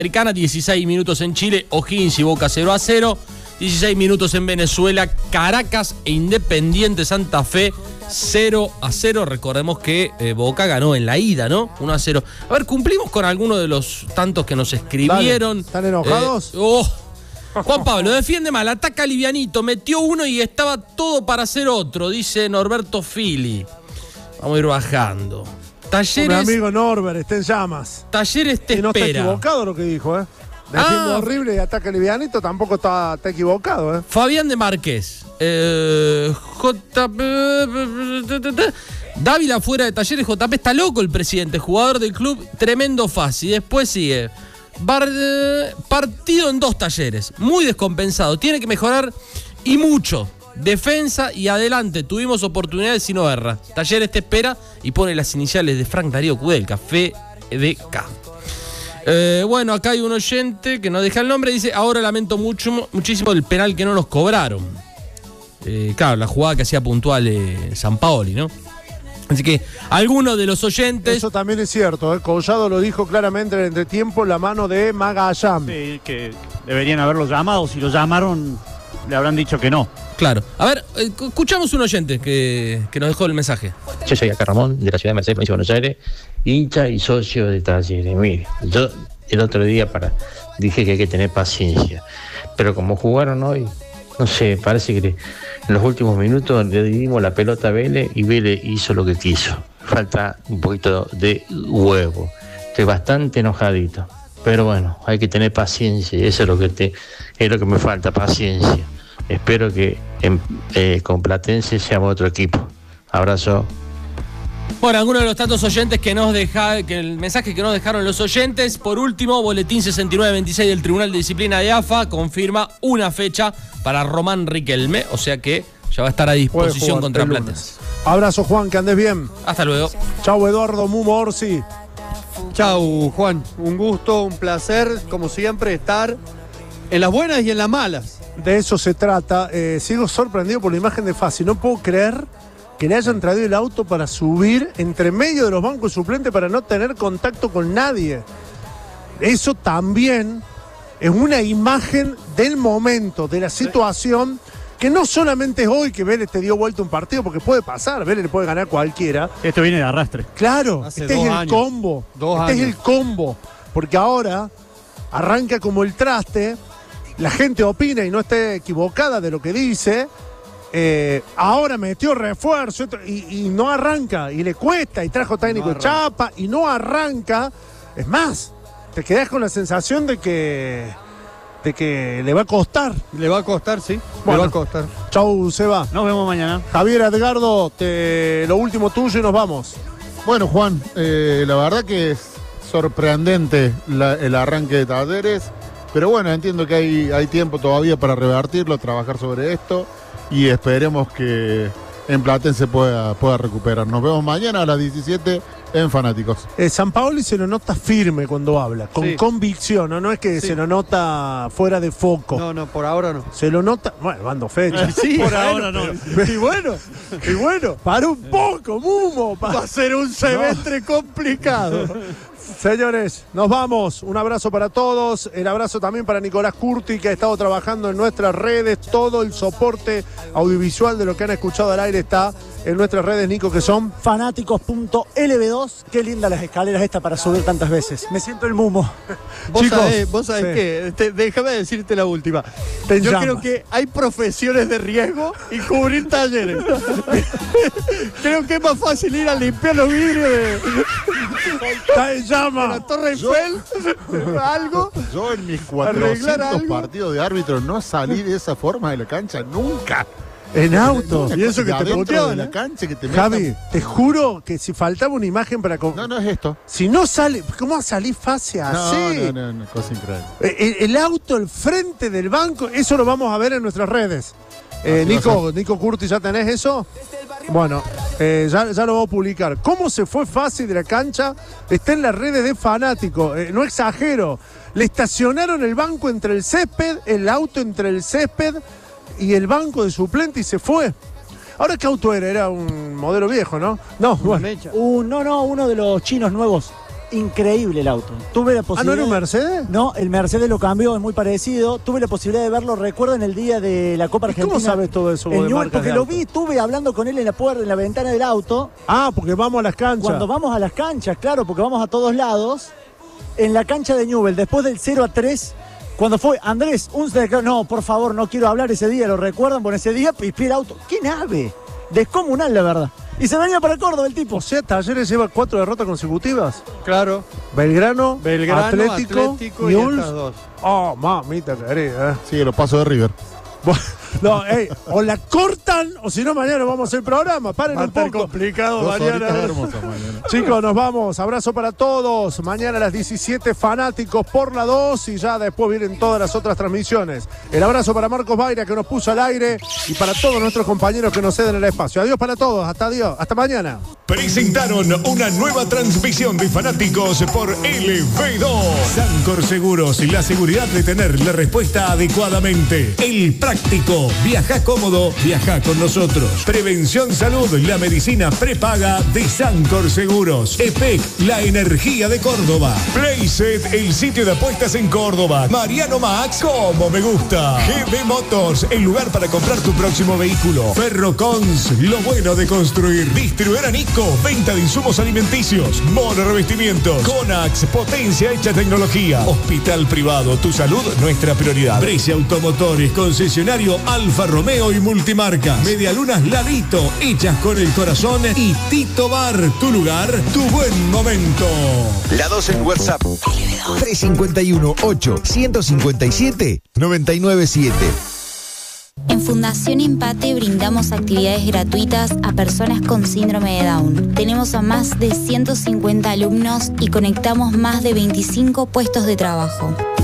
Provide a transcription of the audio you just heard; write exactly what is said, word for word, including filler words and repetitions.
Americana, dieciséis minutos en Chile, O'Higgins y Boca cero a cero. dieciséis minutos en Venezuela, Caracas e Independiente Santa Fe cero a cero. Recordemos que eh, Boca ganó en la ida, ¿no? uno a cero. A ver, cumplimos con alguno de los tantos que nos escribieron. Dale, ¿están enojados? Eh, oh. Juan Pablo, defiende mal, ataca livianito, metió uno y estaba todo para hacer otro, dice Norberto Fili. Vamos a ir bajando. Talleres. Mi amigo Norbert está en llamas. Talleres te y no espera. está equivocado lo que dijo, ¿eh? Defiende Ah. horrible y ataca livianito, tampoco está, está equivocado, ¿eh? Fabián de Márquez. Eh, J P. Dávila fuera de Talleres. J P está loco el presidente, jugador del club, tremendo fácil. Después sigue. Bar, eh, partido en dos Talleres. Muy descompensado. Tiene que mejorar y mucho. Defensa y adelante. Tuvimos oportunidades y no erra. Talleres te espera y pone las iniciales de Frank Darío Kudelka. F D K. Eh, bueno, acá hay un oyente que nos deja el nombre. Dice, ahora lamento mucho, muchísimo el penal que no nos cobraron. Eh, claro, la jugada que hacía puntual eh, Sampaoli, ¿no? Así que algunos de los oyentes... Eso también es cierto, ¿eh? Collado lo dijo claramente en el entretiempo, la mano de Magallán. Sí, que deberían haberlo llamado. Si lo llamaron, le habrán dicho que no. Claro. A ver, eh, escuchamos un oyente que, que nos dejó el mensaje. Yo soy acá Ramón, de la ciudad de Mercedes, provincia de Buenos Aires, hincha y socio de Talleres. Mire, yo el otro día para dije que hay que tener paciencia, pero como jugaron hoy, no sé, parece que le, en los últimos minutos le dimos la pelota a Vélez y Vélez hizo lo que quiso. Falta un poquito de huevo. Estoy bastante enojadito, pero bueno, hay que tener paciencia y eso es lo que, te, es lo que me falta, paciencia. Espero que en, eh, con Platense seamos otro equipo. Abrazo. Bueno, algunos de los tantos oyentes que nos deja, que el mensaje que nos dejaron los oyentes. Por último, boletín sesenta y nueve veintiséis del Tribunal de Disciplina de A F A confirma una fecha para Román Riquelme, o sea que ya va a estar a disposición contra Platense. Abrazo, Juan, que andes bien. Hasta luego. Chau, Eduardo Mumo Orsi. Chau, Juan. Un gusto, un placer, como siempre, estar en las buenas y en las malas. De eso se trata. Eh, sigo sorprendido por la imagen de Fassi. No puedo creer que le hayan traído el auto para subir entre medio de los bancos suplentes para no tener contacto con nadie. Eso también es una imagen del momento, de la situación, que no solamente es hoy que Vélez te dio vuelta un partido, porque puede pasar, Vélez le puede ganar cualquiera. Esto viene de arrastre. Claro, Hace este dos es el años. combo. Dos este años. es el combo. Porque ahora arranca como el traste, la gente opina y no está equivocada de lo que dice. Eh, ahora metió refuerzo y, y no arranca, y le cuesta, y trajo técnico No de Chapa, y no arranca. Es más, te quedás con la sensación de que, de que le va a costar. Le va a costar, sí. Bueno. Le va a costar. Chau, Seba. Nos vemos mañana. Javier Edgardo, te, lo último tuyo y nos vamos. Bueno, Juan, eh, la verdad que es sorprendente la- el arranque de Talleres, pero bueno, entiendo que hay, hay tiempo todavía para revertirlo, trabajar sobre esto y esperemos que en Platense pueda, pueda recuperar. Nos vemos mañana a las diecisiete en Fanáticos. Eh, Sampaoli se lo nota firme cuando habla, con Sí. convicción, ¿no? No es que Sí. se lo nota fuera de foco. No, no, por ahora no. Se lo nota, bueno, dando fecha. Sí, Por bueno, ahora no. Y bueno, y bueno, para un poco, Mumo. Pa- Va a ser un semestre complicado. Señores, nos vamos. Un abrazo para todos. El abrazo también para Nicolás Curti, que ha estado trabajando en nuestras redes. Todo el soporte audiovisual de lo que han escuchado al aire está en nuestras redes, Nico, que son... Fanáticos punto L B dos. Qué lindas las escaleras estas para subir tantas veces. Me siento el Mumo. Vos Chicos, sabés, vos sabés sí. qué, Te- déjame decirte la última. Te Yo llama. creo que hay profesiones de riesgo y cubrir talleres. Creo que es más fácil ir a limpiar los vidrios de, Está en de llama. la Torre Eiffel, algo. Yo en mis Arreglar cuatrocientos algo. partidos de árbitro no salí de esa forma de la cancha nunca. En auto. Nunca. Y eso que te Adentro puteaban, de la ¿eh? cancha que te Javi, metan- te juro que si faltaba una imagen para... co- No, no es esto. Si no sale... ¿Cómo va a salir fácil No, así? no, no, no, cosa increíble. Eh, El, el auto, el frente del banco, eso lo vamos a ver en nuestras redes. Eh, Así va a Nico, Nico Curti, ¿ya tenés eso? Bueno, eh, ya, ya lo vamos a publicar. ¿Cómo se fue fácil de la cancha? Está en las redes de Fanático. Eh, no exagero. Le estacionaron el banco entre el césped, el auto entre el césped y el banco de suplente y se fue. Ahora, ¿qué auto era? Era un modelo viejo, ¿no? No, bueno. Mecha. Uh, no, no, uno de los chinos nuevos. increíble el auto. Tuve la ¿Ah, posibilidad. no era un Mercedes? No, el Mercedes lo cambió, es muy parecido. Tuve la posibilidad de verlo, recuerdo, en el día de la Copa ¿Y Argentina. cómo sabes todo eso vos En de Newell, marcas porque de lo auto? vi, estuve hablando con él en la puerta, en la ventana del auto. Ah, porque vamos a las canchas. Cuando vamos a las canchas, claro, porque vamos a todos lados. En la cancha de Newell, después del cero a tres, cuando fue Andrés, un no, por favor, no quiero hablar ese día, lo recuerdan, por ese día pispié el auto. ¡Qué nave! Descomunal, la verdad. Y se venía para Córdoba el tipo. O sea, Talleres lleva cuatro derrotas consecutivas. Claro. Belgrano, Belgrano, Atlético, Atlético y Newell's. estas dos. Oh, mamita querida. Sí, los pasos de River. No, ey, o la cortan o si no mañana vamos a hacer programa. Paren Va a un estar poco. complicado Dos mañana. horitas hermosas mañana. Chicos, nos vamos. Abrazo para todos. Mañana a las diecisiete, Fanáticos por la dos. Y ya después vienen todas las otras transmisiones. El abrazo para Marcos Baira, que nos puso al aire. Y para todos nuestros compañeros que nos ceden el espacio. Adiós para todos. Hasta adiós. Hasta mañana. Presentaron una nueva transmisión de Fanáticos por L V dos. Sancor Seguros, la seguridad de tener la respuesta adecuadamente. El práctico. Viaja cómodo, viaja con nosotros. Prevención Salud, la medicina prepaga de Sancor Seguros. E P E C, la energía de Córdoba. Playset, el sitio de apuestas en Córdoba. Mariano Max, como me gusta. G B Motors, el lugar para comprar tu próximo vehículo. Ferrocons, lo bueno de construir. Distribuidora Nico, venta de insumos alimenticios. Mono Revestimiento. Conax, potencia hecha tecnología. Hospital privado, tu salud, nuestra prioridad. Brescia Automotores, concesionario Alfa Romeo y Multimarcas. Medialunas Lalito, hechas con el corazón. Y Tito Bar, tu lugar, tu buen momento. La dos en WhatsApp. tres cinco uno, ocho, uno cinco siete, nueve nueve siete. En Fundación Empate brindamos actividades gratuitas a personas con síndrome de Down. Tenemos a más de ciento cincuenta alumnos y conectamos más de veinticinco puestos de trabajo.